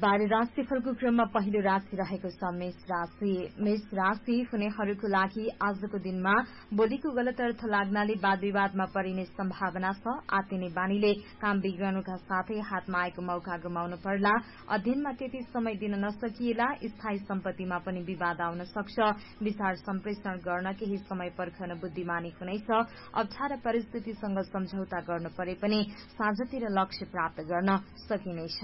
बाह्य राशिफलको क्रममा पहिलो राशि रहेको छ मेष राशि। मेष राशि हुनेहरूको लागि आजको दिनमा बोलीको गलत अर्थ लाग्नाले वाद विवादमा परिने सम्भावना छ। आत्तिने बानीले काम बिग्रनुका साथै हातमा आएको मौका गुमाउनु पर्ला। अध्ययनमा त्यति समय दिन नसकिएला। स्थायी सम्पत्तिमा पनि विवाद आउन सक्छ। विचार सम्प्रेषण गर्न केही समय पर्खन बुद्धिमानी हुनेछ। अप्ठ्यारा परिस्थितिसँग सम्झौता गर्नु परे पनि साँझतिर लक्ष्य प्राप्त गर्न सकिनेछ।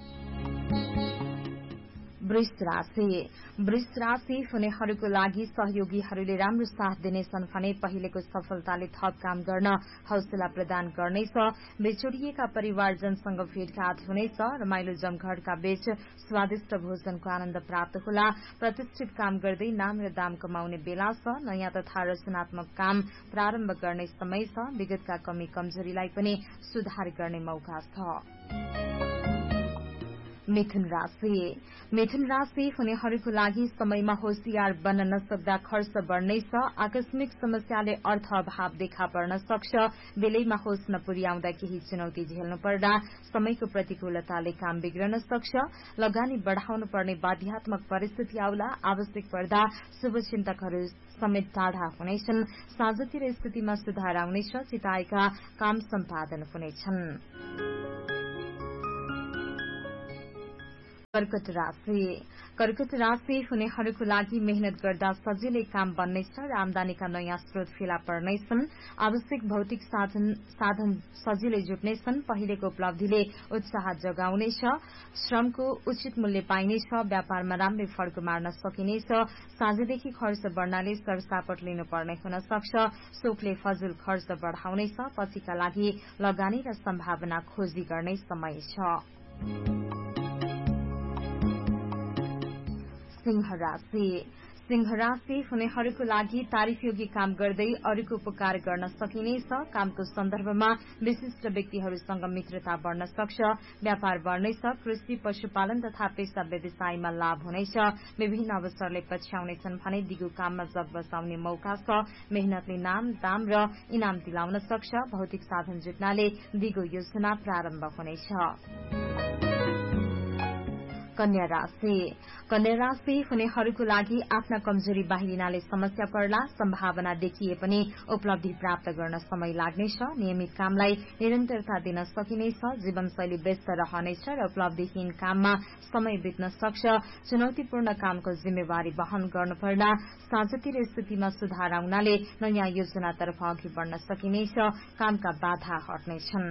वृष राशि। वृष राशि हुनेहरूको लागि सहयोगीहरूले राम्रो साथ दिनेछन् भने पहिलेको सफलताले थप काम गर्न हौसला प्रदान गर्नेछ। बिछोडिएका परिवारजनसँग भेटघाट हुनेछ। रमाइलो जमघटका बीच स्वादिष्ट भोजनको आनन्द प्राप्त होला। प्रतिष्ठित काम गर्दै नाम र दाम कमाउने बेला छ। नयाँ तथा रचनात्मक काम प्रारम्भ गर्ने समय छ। विगतका कमी कमजोरीलाई पनि सुधार गर्ने मौका छ। मिथुन राशि। मिथुन राशि हुनेहरूको लागि समयमा होशियार बन्न नसक्दा खर्च बढ्नेछ। आकस्मिक समस्याले अर्थ अभाव देखा पर्न सक्छ। बेलैमा होस नपुर्याउँदा केही चुनौती झेल्नु पर्दा समयको प्रतिकूलताले काम बिग्रन सक्छ। लगानी बढ़ाउनु पर्ने बाध्यात्मक परिस्थिति आउला। आवश्यक पर्दा शुभचिन्तकहरू समेत टाढा हुनेछन्। साँझतिर स्थितिमा सुधार आउनेछ। चिताएका काम सम्पादन हुनेछन्। कर्कट राशि। कर्कट राशि हुनेहरूको लागि मेहनत गर्दा सजिलै काम बन्नेछ र आमदानीका नयाँ स्रोत फेला पर्नेछन्। आवश्यक भौतिक साधन सजिलै जुट्नेछन्। पहिलेको उपलब्धिले उत्साह जगाउनेछ। श्रमको उचित मूल्य पाइनेछ। व्यापारमा राम्रै फड्को मार्न सकिनेछ। साँझदेखि खर्च बढ्नाले सरसापट लिनुपर्ने हुन सक्छ। शोकले फजुल खर्च बढ़ाउनेछ। पछिका लागि लगानी र सम्भावना खोजी गर्ने समय छ। सिंह राशि। सिंह राशि हुनेहरूको लागि तारिफयोग्य काम गर्दै अरूको उपकार गर्न सकिनेछ। कामको सन्दर्भमा विशिष्ट व्यक्तिहरूसँग मित्रता बढ़न सक्छ। व्यापार बढ़नेछ। कृषि पशुपालन तथा पेशा व्यवसायमा लाभ हुनेछ। विभिन्न अवसरले पछ्याउनेछन् भने दिगो काममा जग बसाउने मौका छ। मेहनतले नाम दाम र इनाम दिलाउन सक्छ। भौतिक साधन जुट्नाले दिगो योजना प्रारम्भ हुनेछ। कन्या राशि। कन्या राशि हुनेहरूको लागि आफ्ना कमजोरी बाहिरिनाले समस्या पर्ला। सम्भावना देखिए पनि उपलब्धि प्राप्त गर्न समय लाग्नेछ। नियमित कामलाई निरन्तरता दिन सकिनेछ। जीवनशैली व्यस्त रहनेछ र उपलब्धिहीन काममा समय बित्न सक्छ। चुनौतीपूर्ण कामको जिम्मेवारी वहन गर्नुपर्ला। साँझतिर स्थितिमा सुधार आउनाले नयाँ योजनातर्फ अघि बढ़न सकिनेछ। कामका बाधा हट्नेछन्।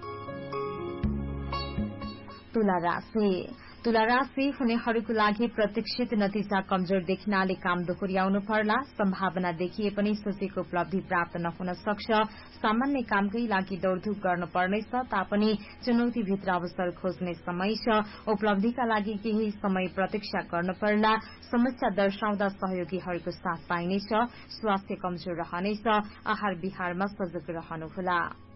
तुला राशि। तुला राशि हुनेहरूको लागि प्रतीक्षित नतिजा कमजोर देखिनाले काम दोहोर्याउनु पर्ला। सम्भावना देखिए पनि सोचेको उपलब्धि प्राप्त नहुन सक्छ। सामान्य कामकै लागि दौड़धूप गर्नुपर्नेछ। तापनि चुनौतीभित्र अवसर खोज्ने समय छ। उपलब्धिका लागि केही समय प्रतीक्षा गर्नु पर्ला। समस्या दर्शाउँदा सहयोगीहरूको साथ पाइनेछ। स्वास्थ्य कमजोर रहनेछ। आहार विहारमा सजग रहनुहोला।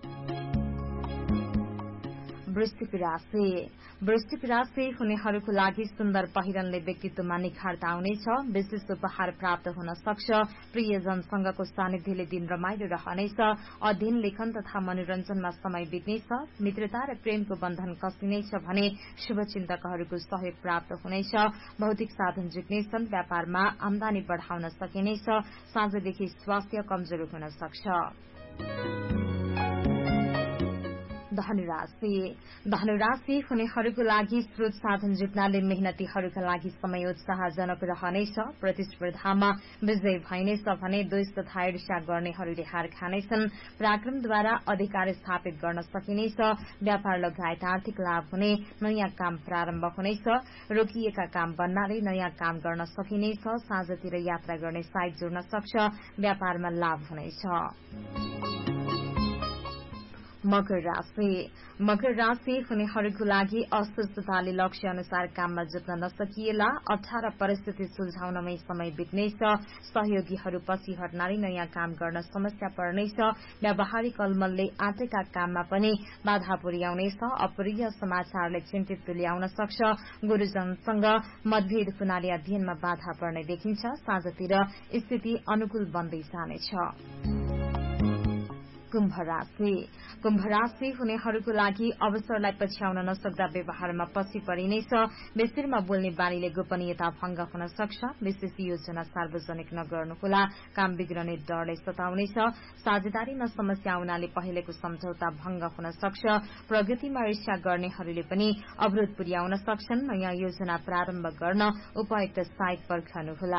वृश्चिक राशि। वृश्चिक राशि हुनेहरूको लागि सुन्दर पहिरनले व्यक्तित्वमा निखारता आउनेछ। विशेष उपहार प्राप्त हुन सक्छ। प्रियजनसँगको सानिध्यले दिन रमाइलो रहनेछ। अध्ययन लेखन तथा मनोरञ्जनमा समय बित्नेछ। मित्रता र प्रेमको बन्धन कसिनेछ भने शुभचिन्तकहरूको सहयोग प्राप्त हुनेछ। भौतिक साधन जुट्नेछन्। व्यापारमा आमदानी बढ़ाउन सकिनेछ। साँझदेखि स्वास्थ्य कमजोर हुन सक्छ। धनुराशि। धनुराशि हुनेहरूको लागि स्रोत साधन जुट्नाले मेहनतीहरूका लागि समय उत्साहजनक रहनेछ। प्रतिस्पर्धामा विजय भइनेछ भने द्वेष तथा ईर्ष्या गर्नेहरूले हार खानेछन्। पराक्रमद्वारा अधिकार स्थापित गर्न सकिनेछ। व्यापार लगायत आर्थिक लाभ हुने। नयाँ काम प्रारम्भ हुनेछ। रोकिएका काम बन्नाले नयाँ काम गर्न सकिनेछ। साँझतिर यात्रा गर्ने साइट जोड्न सक्छ। व्यापारमा लाभ हुनेछ। मकर राशि। मकर राशि हुनेहरूको लागि अस्वस्थताले लक्ष्य अनुसार काममा जुट्न नसकिएला। अप्ठ्यारा परिस्थिति सुल्झाउनमै समय बित्नेछ। सहयोगीहरू पछि हट्नाले नयाँ काम गर्न समस्या पर्नेछ। व्यावहारिक अलमलले आँटेका काममा पनि बाधा पुर्याउनेछ। अप्रिय समाचारले चिन्तित तुल्याउन सक्छ। गुरूजनसँग मतभेद हुनाले अध्ययनमा बाधा पर्ने देखिन्छ। साँझतिर स्थिति अनुकूल बन्दै जानेछ। कुम्भ राशि हुनेहरूको लागि अवसरलाई पछ्याउन नसक्दा व्यवहारमा पछि परिनेछ। बेसिरमा बोल्ने बानीले गोपनीयता भंग हुन सक्छ। विशेष योजना सार्वजनिक नगर्नुहोला, काम बिग्रने डरले सताउनेछ। साझेदारीमा समस्या आउनाले पहिलेको सम्झौता भंग हुन सक्छ। प्रगतिमा ईर्ष्या गर्नेहरूले पनि अवरोध पुर्याउन सक्छन्। नयाँ योजना प्रारम्भ गर्न उपयुक्त साइट पर्खनुहोला।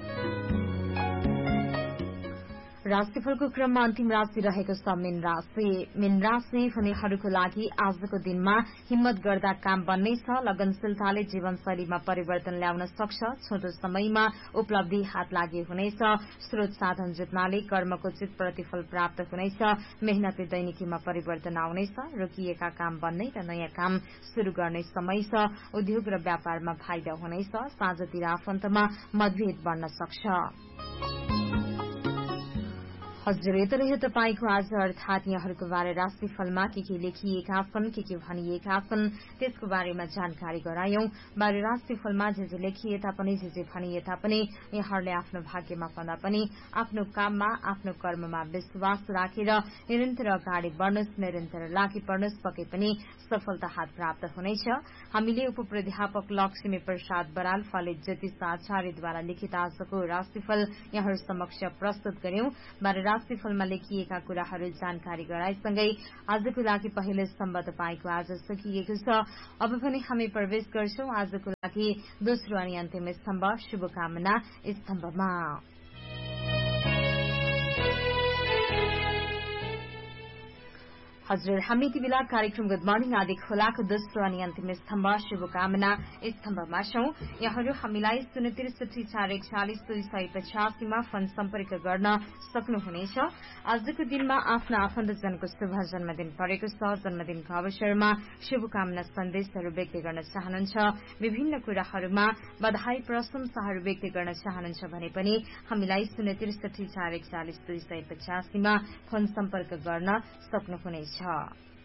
राशिफलको क्रममा अन्तिम राशि रहेको छ मीन राशि। मीन राशि हुनेहरूको लागि आजको दिनमा हिम्मत गर्दा काम बन्नेछ। लगनशीलताले जीवनशैलीमा परिवर्तन ल्याउन सक्छ। छोटो समयमा उपलब्धि हात लागि हुनेछ। स्रोत साधन जुट्नाले कर्मको उचित प्रतिफल प्राप्त हुनेछ। मेहनतले दैनिकीमा परिवर्तन आउनेछ। रोकिएका काम बन्ने र नयाँ काम शुरू गर्ने समय छ। उद्योग र व्यापारमा फाइदा हुनेछ। साँझतिर आफन्तमा मतभेद बढ्न सक्छ। हजुर, यति रह्यो तपाईँको आज अर्थात यहाँहरूको बारे राशिफलमा के लेखिएका छन्, के भनिएका छन् त्यसको बारेमा जानकारी गरायौं। बारे राशिफलमा जे लेखिए तापनि जे भनिए तापनि यहाँहरूले आफ्नो भाग्यमा भन्दा पनि आफ्नो काममा आफ्नो कर्ममा विश्वास राखेर निरन्तर अगाडि बढ्नुहोस्, निरन्तर लागि पर्नुहोस्, पक्कै पनि सफलता हात प्राप्त हुनेछ। हामीले उपप्राध्यापक लक्ष्मी प्रसाद बराल, फलित ज्योतिष आचार्यद्वारा लिखित आजको राशिफल यहाँहरू समक्ष प्रस्तुत गर्यौं। बारे राशिफलमा लेखिएका कुराहरू जानकारी गराएसँगै आजको लागि पहिलो स्तम्भ तपाईँको आज सकिएको छ। अब पनि हामी प्रवेश गर्छौं आजको लागि दोस्रो अनि अन्तिम स्तम्भ शुभकामना स्तम्भमा। हजुर, हामी यति बेला कार्यक्रम गुड मर्निङ आदि खोलाको दोस्रो अनि अन्तिम स्तम्भ शुभकामना स्तम्भमा छौं। यहाँहरू हामीलाई 063 मा फोन सम्पर्क गर्न सक्नुहुनेछ। आजको दिनमा आफ्ना आफन्तजनको शुभ जन्मदिन परेको छ। जन्मदिनको अवसरमा शुभकामना सन्देशहरू व्यक्त गर्न चाहनुहुन्छ, विभिन्न कुराहरूमा बधाई प्रशंसाहरू व्यक्त गर्न चाहनुहुन्छ भने पनि हामीलाई 063 441 285 मा फोन सम्पर्क गर्न सक्नुहुनेछ।